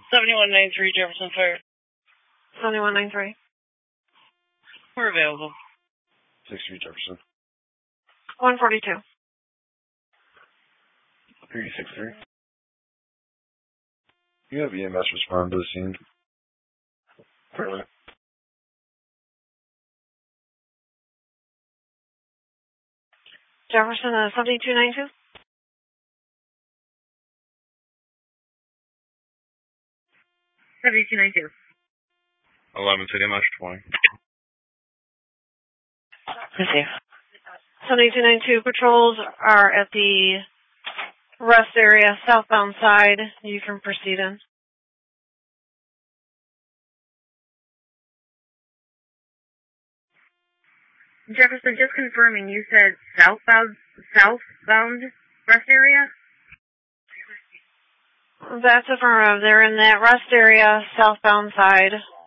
7193 Jefferson Fire. 7193. We're available. 63 Jefferson. 142. 363. You have EMS respond to the scene. Currently. Jefferson, 7292. 7292. 11 City Mesh 20. Receive. 7292 patrols are at the rest area, southbound side. You can proceed in. Jefferson, just confirming, you said southbound rest area? That's affirmative. They're in that rest area, southbound side.